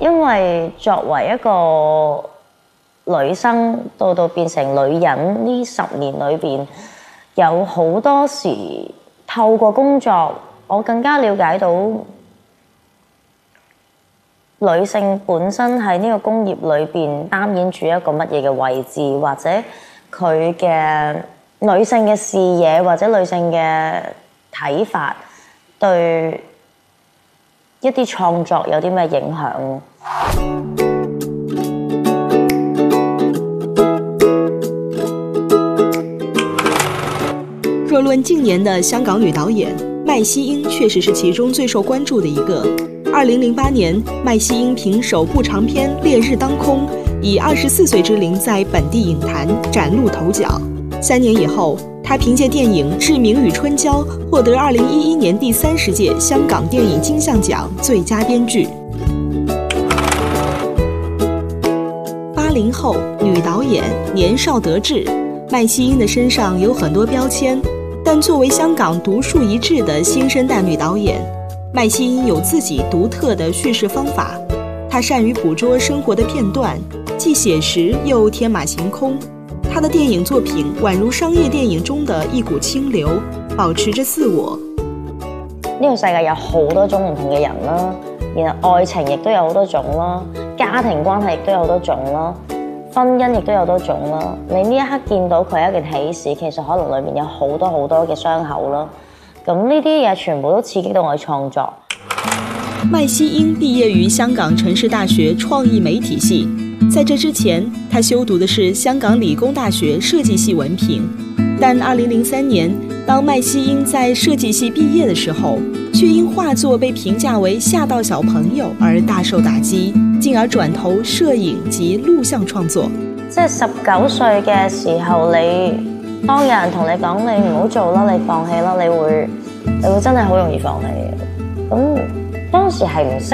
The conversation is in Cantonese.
因為作為一個女生到變成女人呢10年裏邊，有好多時透過工作，我更加了解到女性本身喺呢個工業裏邊擔演住一個乜嘢嘅位置，或者佢嘅女性嘅視野或者女性嘅睇法對一啲創作有啲咩影響？ 若论近年的香港女导演，麦西英确实是其中最受关注的一个。2008年，麦西英凭首部长片《烈日当空》，以24岁之龄在本地影坛崭露头角。3年以后，她凭借电影《志明与春娇》获得2011年第30届香港电影金像奖最佳编剧。80后女导演，年少得志，麦西英的身上有很多标签，但作为香港独树一帜的新生代女导演，麦西英有自己独特的叙事方法。她善于捕捉生活的片段，既写实又天马行空。她的電影作品宛如商業電影中的一股清流，保持着自我。 呢個世界有好多種唔同嘅人啦，然後愛情亦都有好多種啦，家庭關係亦都有好多種啦，婚姻亦都有好多種啦。你呢一刻見到佢係一件喜事，其實可能裏面有好多好多嘅傷口啦。咁呢啲嘢全部都刺激到我嘅創作。 麥西英畢業於香港城市大學創意媒體系，在這之前，她修讀的是香港理工大學設計系文憑。但2003年，當麥西英在設計系畢業的時候，卻因畫作被評價為嚇到小朋友而大受打擊，進而轉投攝影及錄像創作。 即係19歲嘅時候，當有人同你講你唔好做啦，你放棄啦，你會真係好容易放棄嘅。咁當時係唔識